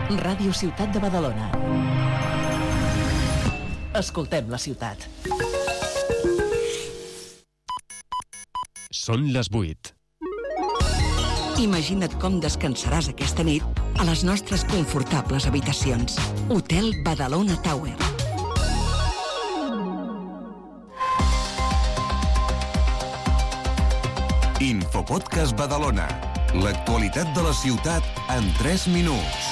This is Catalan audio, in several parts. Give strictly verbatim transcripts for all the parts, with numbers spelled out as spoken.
Ràdio Ciutat de Badalona. Escoltem la ciutat. Són les vuit. Imagina't com descansaràs aquesta nit a les nostres confortables habitacions. Hotel Badalona Tower. Infopodcast Badalona. L'actualitat de la ciutat en tres minuts.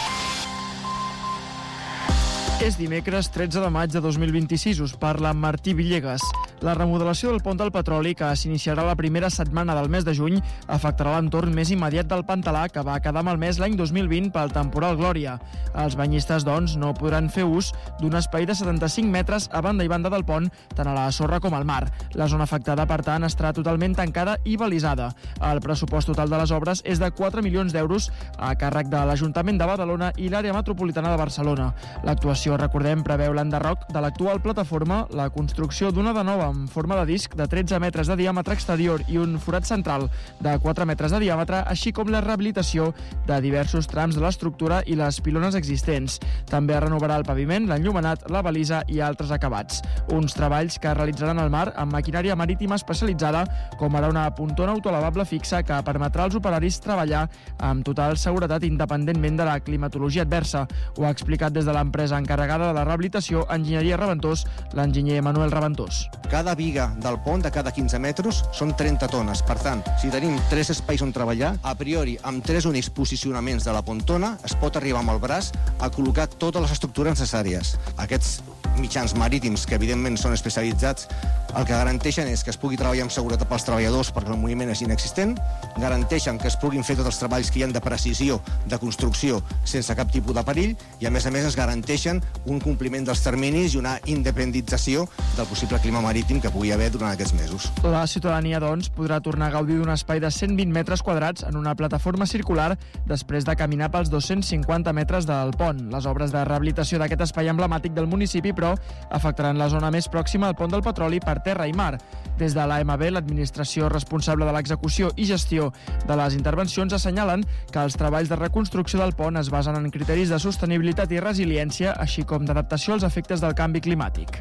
És dimecres tretze de maig de dos mil vint-i-sis. Us parla Martí Villegas. La remodelació del pont del Petroli, que s'iniciarà la primera setmana del mes de juny, afectarà l'entorn més immediat del Pantalà, que va quedar malmès l'any dos mil vint pel temporal Glòria. Els banyistes, doncs, no podran fer ús d'un espai de setanta-cinc metres a banda i banda del pont, tant a la sorra com al mar. La zona afectada, per tant, estarà totalment tancada i balisada. El pressupost total de les obres és de quatre milions d'euros a càrrec de l'Ajuntament de Badalona i l'àrea metropolitana de Barcelona. L'actuació, recordem, preveu l'enderroc de l'actual plataforma, la construcció d'una de nova en forma de disc de tretze metres de diàmetre exterior i un forat central de quatre metres de diàmetre, així com la rehabilitació de diversos trams de l'estructura i les pilones existents. També renovarà el paviment, l'enllumenat, la balisa i altres acabats. Uns treballs que es realitzaran al mar amb maquinària marítima especialitzada, com ara una pontona autolavable fixa que permetrà als operaris treballar amb total seguretat independentment de la climatologia adversa. Ho ha explicat des de l'empresa encarregada de la rehabilitació Enginyeria Reventós, l'enginyer Manuel Reventós. Cada viga del pont de cada quinze metres són trenta tones. Per tant, si tenim tres espais on treballar, a priori, amb tres únics posicionaments de la pontona, es pot arribar amb el braç a col·locar totes les estructures necessàries. Aquests mitjans marítims, que evidentment són especialitzats, el que garanteixen és que es pugui treballar amb seguretat pels treballadors perquè el moviment és inexistent, garanteixen que es puguin fer tots els treballs que hi ha de precisió, de construcció, sense cap tipus de perill, i a més a més es garanteixen un compliment dels terminis i una independentització del possible clima marítim que pugui haver durant aquests mesos. La ciutadania, doncs, podrà tornar a gaudir d'un espai de cent vint metres quadrats en una plataforma circular després de caminar pels dos-cents cinquanta metres del pont. Les obres de rehabilitació d'aquest espai emblemàtic del municipi, però, afectaran la zona més pròxima al pont del Petroli per terra i mar. Des de l'A M B, l'administració responsable de l'execució i gestió de les intervencions, assenyalen que els treballs de reconstrucció del pont es basen en criteris de sostenibilitat i resiliència, així com d'adaptació als efectes del canvi climàtic.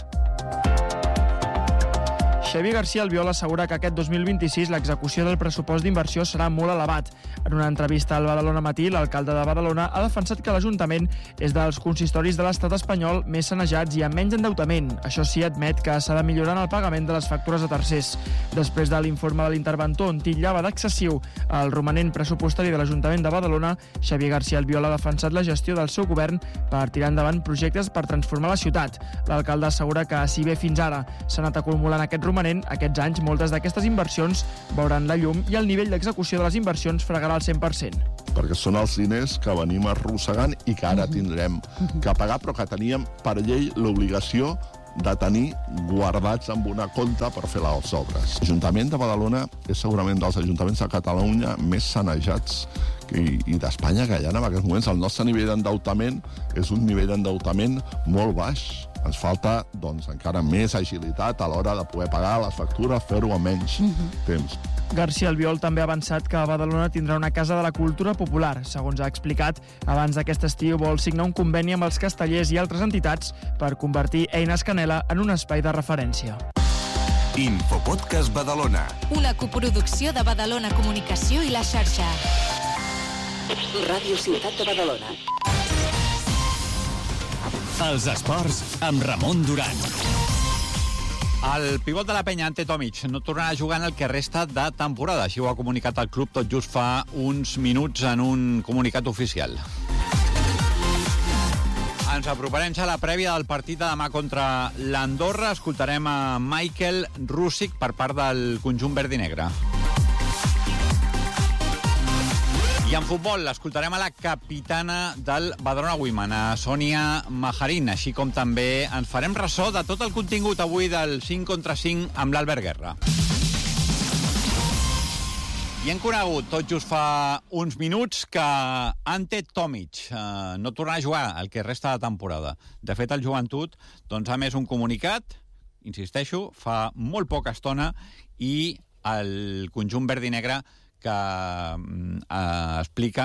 Xavier García Albiol assegura que aquest dos mil vint-i-sis l'execució del pressupost d'inversió serà molt elevat. En una entrevista al Badalona Matí, l'alcalde de Badalona ha defensat que l'Ajuntament és dels consistoris de l'estat espanyol més sanejats i amb menys endeutament. Això sí, admet que s'ha de millorar en el pagament de les factures a tercers. Després de l'informe de l'interventor on titllava d'excessiu el romanent pressupostari de l'Ajuntament de Badalona, Xavier García Albiol ha defensat la gestió del seu govern per tirar endavant projectes per transformar la ciutat. L'alcalde assegura que, si bé fins ara s'ha anat acumulant aquest romanent, aquests anys moltes d'aquestes inversions veuran la llum i el nivell d'execució de les inversions fregarà el cent per cent. Perquè són els diners que venim arrossegant i que ara tindrem que pagar, però que teníem per llei l'obligació de tenir guardats amb una compta per fer les obres. L'Ajuntament de Badalona és segurament dels ajuntaments de Catalunya més sanejats i, i d'Espanya que hi ha en aquests moments. El nostre nivell d'endeutament és un nivell d'endeutament molt baix. Ens falta, doncs, encara més agilitat a l'hora de poder pagar les factures, fer-ho amb menys uh-huh. temps. García Albiol també ha avançat que Badalona tindrà una casa de la cultura popular. Segons ha explicat, abans d'aquest estiu vol signar un conveni amb els castellers i altres entitats per convertir Eines Canela en un espai de referència. Infopodcast Badalona. Una coproducció de Badalona Comunicació i la xarxa. Ràdio Ciutat de Badalona. Els esports amb Ramon Duran. El pivot de la penya, Ante Tomic, no tornarà a jugar en el que resta de temporada. Així ho ha comunicat el club tot just fa uns minuts en un comunicat oficial. Ens aproparem a la prèvia del partit de demà contra l'Andorra. Escoltarem a Michael Rússic per part del conjunt verd i negre. I en futbol escoltarem a la capitana del Badalona Women, a Sònia Majarín, així com també ens farem ressò de tot el contingut avui del cinc contra cinc amb l'Albert Guerra. I hem conegut tot just fa uns minuts que Ante Tomic eh, no tornarà a jugar el que resta de temporada. De fet, el Joventut doncs, ha emès un comunicat, insisteixo, fa molt poca estona, i el conjunt verd i negre que eh, explica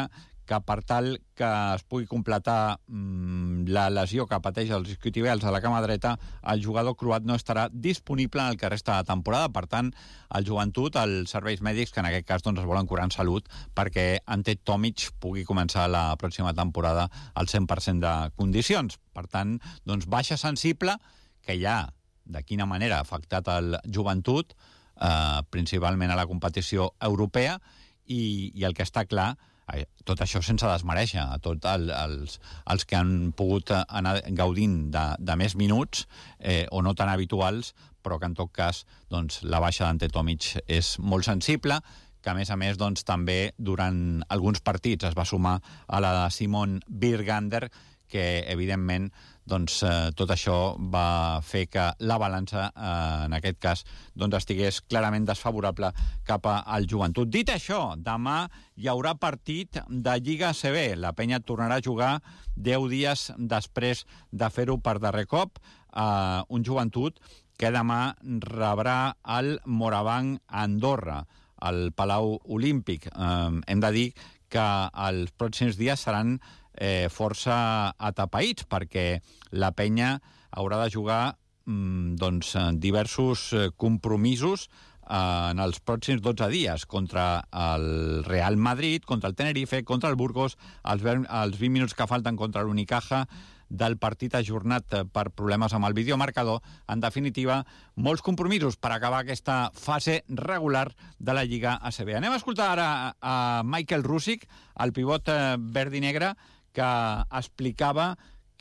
que per tal que es pugui completar mmm, la lesió que pateix els isquiotibials a la cama dreta, el jugador croat no estarà disponible en el que resta de temporada. Per tant, el Joventut, els serveis mèdics, que en aquest cas doncs, es volen curar en salut perquè Ante Tomic pugui començar la pròxima temporada al cent per cent de condicions. Per tant, doncs, baixa sensible que ja, de quina manera ha afectat el Joventut, eh, principalment a la competició europea, i, i el que està clar, tot això sense desmereixer a tots el, els, els que han pogut anar gaudint de, de més minuts eh, o no tan habituals, però que en tot cas doncs, la baixa d'Ante Tomic és molt sensible, que a més a més doncs, també durant alguns partits es va sumar a la de Simon Birgander, que evidentment doncs, eh, tot això va fer que la balança, eh, en aquest cas, doncs, estigués clarament desfavorable cap al Joventut. Dit això, demà hi haurà partit de Lliga A C B. La penya tornarà a jugar deu dies després de fer-ho per darrer cop. Eh, un Joventut que demà rebrà el Morabanc a Andorra, al Palau Olímpic. Eh, hem de dir que els pròxims dies seran eh, força atapeïts, perquè la penya haurà de jugar mm, doncs, diversos compromisos eh, en els pròxims dotze dies, contra el Real Madrid, contra el Tenerife, contra el Burgos, els, els vint minuts que falten contra l'Unicaja, del partit ajornat per problemes amb el videomarcador. En definitiva, molts compromisos per acabar aquesta fase regular de la Lliga A C B. Anem a escoltar ara a Michael Rússic, el pivot verd i negre, que explicava que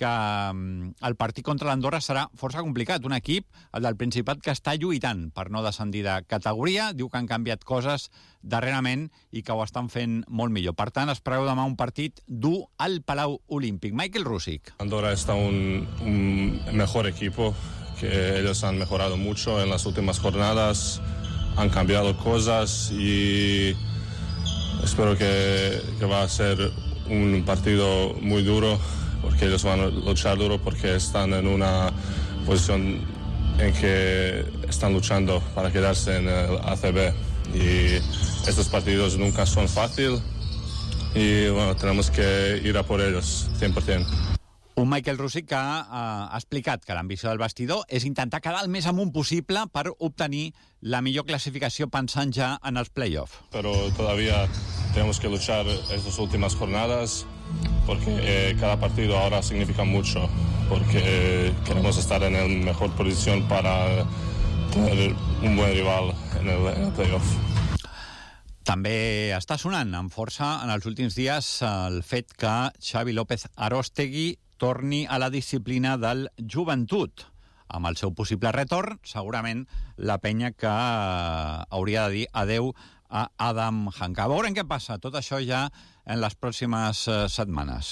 el partit contra l'Andorra serà força complicat. Un equip, el del Principat, que està lluitant per no descendir de categoria. Diu que han canviat coses darrerament i que ho estan fent molt millor. Per tant, es preveu demà un partit dur al Palau Olímpic. Michael Rússic. Andorra está un, un mejor equipo, que ellos han mejorado mucho en las últimas jornadas, han cambiado cosas y espero que, que va a ser un partido muy duro, porque ellos van a luchar duro, porque están en una posición en que están luchando para quedarse en el A C B. Y estos partidos nunca son fáciles y bueno, tenemos que ir a por ellos, cent per cent. Un Michael Rússic que ha explicat que l'ambició del vestidor és intentar quedar el més amunt possible per obtenir la millor clasificació pensant ja en els play-off. Pero todavía tenemos que luchar estas últimas jornadas, porque eh, cada partido ahora significa mucho, porque eh, queremos estar en la mejor posición para tener un buen rival en el, en el playoff. També està sonant amb força en els últims dies el fet que Xavi López Aróstegui torni a la disciplina del Joventut. Amb el seu possible retorn, segurament la penya que hauria de dir adeu a Adam Hanka. A veure què passa, tot això ja en les pròximes uh, setmanes.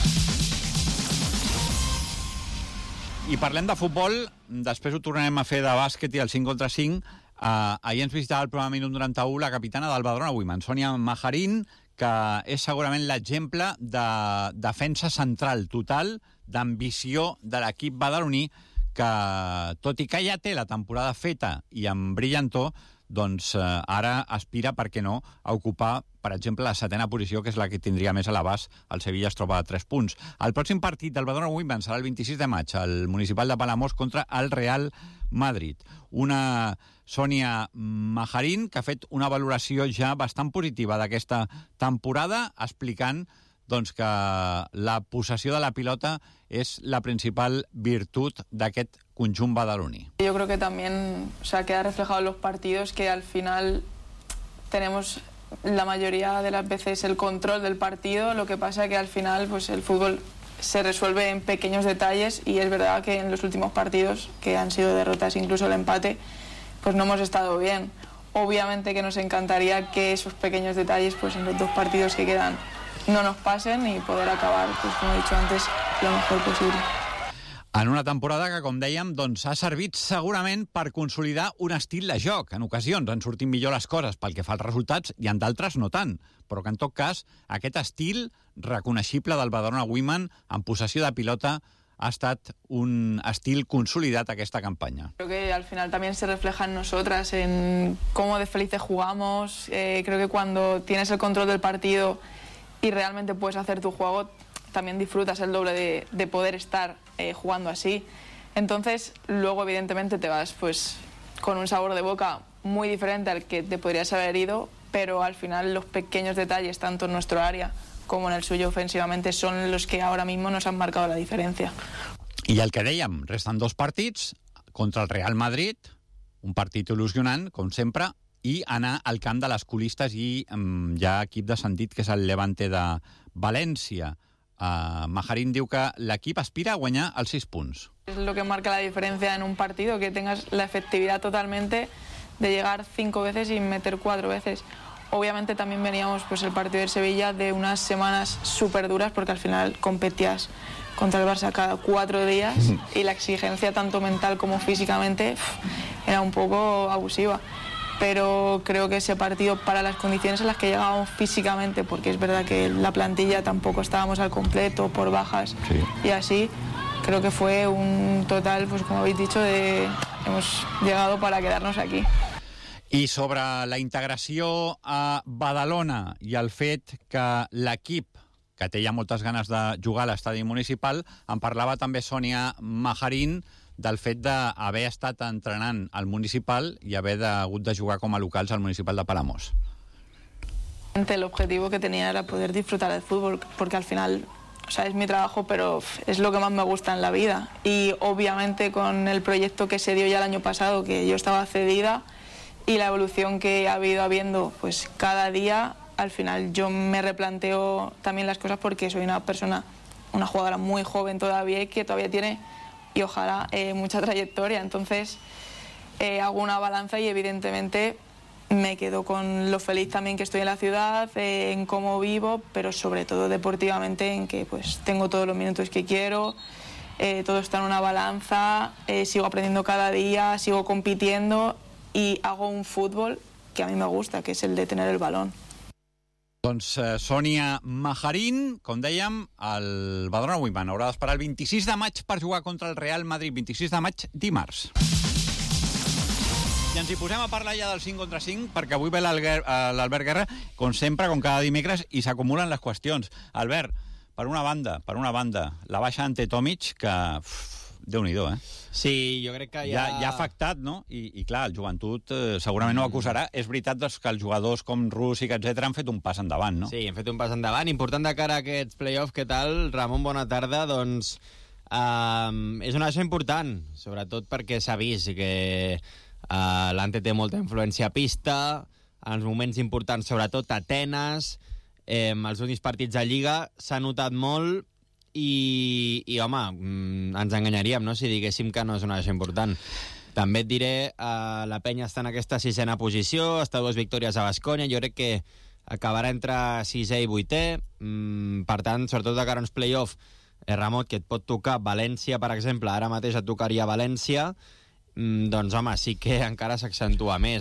I parlem de futbol, després ho tornarem a fer de bàsquet i el cinc contra cinc. Uh, ahir ens visitava el programa Minut noranta-u la capitana del Badalona Women, Sonia Majarín, que és segurament l'exemple de defensa central total, d'ambició de l'equip badaloní, que, tot i que ja té la temporada feta i amb brillantor, doncs eh, ara aspira, per què no, a ocupar, per exemple, la setena posició, que és la que tindria més a l'abast. El Sevilla es troba a tres punts. El pròxim partit del Badalona Women serà el vint-i-sis de maig, al Municipal de Palamós contra el Real Madrid. Una Sonia Majarín que ha fet una valoració ja bastant positiva d'aquesta temporada, explicant doncs, que la possessió de la pilota és la principal virtut d'aquest conjunt badaloní. Yo creo que también, o sea, queda reflejado en los partidos que al final tenemos la mayoría de las veces el control del partido, lo que pasa que al final pues el fútbol se resuelve en pequeños detalles y es verdad que en los últimos partidos, que han sido derrotas, incluso el empate, pues no hemos estado bien. Obviamente que nos encantaría que esos pequeños detalles pues en los dos partidos que quedan no nos pasen y poder acabar, pues como he dicho antes, lo mejor posible. En una temporada que, com dèiem, doncs, ha servit segurament per consolidar un estil de joc. En ocasions han sortit millor les coses pel que fa als resultats i en d'altres no tant. Però que, en tot cas, aquest estil reconeixible del Badalona Women en possessió de pilota ha estat un estil consolidat aquesta campanya. Creo que al final también se refleja en nosotras, en cómo de felices jugamos. Eh, creo que cuando tienes el control del partido y realmente puedes hacer tu juego, también disfrutas el doble de, de poder estar eh, jugando así. Entonces, luego evidentemente te vas pues con un sabor de boca muy diferente al que te podrías haber ido, pero al final los pequeños detalles, tanto en nuestro área como en el suyo ofensivamente, son los que ahora mismo nos han marcado la diferència. I el que dèiem, resten dos partits contra el Real Madrid, un partit il·lusionant, com sempre, i anar al camp de les colistes i um, hi ha equip de sentit, que és el Levante de València. Uh, Majarín diu que l'equip aspira a guanyar els sis punts. Es lo que marca la diferencia en un partido, que tengas la efectividad totalmente de llegar cinco veces y meter cuatro veces. Obviamente también veníamos pues el partido del Sevilla de unas semanas súper duras, porque al final competías contra el Barça cada cuatro días y la exigencia tanto mental como físicamente era un poco abusiva. Pero creo que ese partido, para las condiciones en las que llegábamos físicamente, porque es verdad que la plantilla tampoco estábamos al completo por bajas sí. y así, creo que fue un total, pues como habéis dicho, de hemos llegado para quedarnos aquí. I sobre la integració a Badalona i el fet que l'equip, que té ja moltes ganes de jugar a l'estadi municipal, en parlava també Sònia Majarín, del fet d'haver estat entrenant al municipal i haver hagut de jugar com a locals al municipal de Palamós. El objetivo que tenía era poder disfrutar del fútbol, porque al final, o sea, es mi trabajo, pero es lo que más me gusta en la vida. Y obviamente con el proyecto que se dio ya el año pasado, que yo estaba cedida, y la evolución que ha habido habiendo pues cada día, al final yo me replanteo también las cosas, porque soy una persona, una jugadora muy joven todavía y que todavía tiene, y ojalá, eh, mucha trayectoria. Entonces eh, hago una balanza y evidentemente me quedo con lo feliz también que estoy en la ciudad, eh, en cómo vivo, pero sobre todo deportivamente, en que pues tengo todos los minutos que quiero, eh, todo está en una balanza, eh, sigo aprendiendo cada día, sigo compitiendo y hago un fútbol que a mí me gusta, que es el de tener el balón. Doncs eh, Sònia Majarín, com dèiem, el Badalona Women haurà d'esperar el vint-i-sis de maig per jugar contra el Real Madrid, vint-i-sis de maig, dimarts. I ens hi posem a parlar ja del cinc contra cinc, perquè avui ve l'Albert Guerra, com sempre, com cada dimecres, i s'acumulen les qüestions. Albert, per una banda, per una banda, la baixa ante Tomic, que... Uf, Déu-n'hi-do, eh? Sí, jo crec que ja... Ja, ja ha afectat, no? I, i clar, el joventut eh, segurament no ho acusarà. És veritat doncs, que els jugadors com Rússic, etcètera, han fet un pas endavant, no? Sí, han fet un pas endavant. Important de cara a aquests play-offs. Què tal? Ramon, bona tarda. Doncs um, és una baixa important, sobretot perquè s'ha vist que uh, l'Ante té molta influència a pista, en els moments importants, sobretot a Atenes, eh, els últims partits de Lliga, s'ha notat molt. I, i home, ens enganyaríem, no?, si diguéssim que no és una baixa important. També et diré, eh, la penya està en aquesta sisena posició, està dues victòries a Baskonia, jo crec que acabarà entre sisè i vuitè, mm, per tant, sobretot de cara a uns play-off, eh, Ramon, que et pot tocar València, per exemple, ara mateix et tocaria València, mm, doncs home, sí que encara s'accentua més,